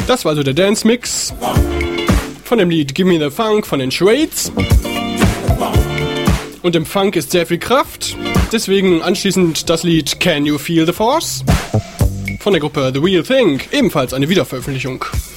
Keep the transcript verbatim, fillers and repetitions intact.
Das war also der Dance-Mix von dem Lied Give Me the Funk von den Shades. Und im Funk ist sehr viel Kraft. Deswegen anschließend das Lied Can You Feel the Force von der Gruppe The Real Thing, ebenfalls eine Wiederveröffentlichung.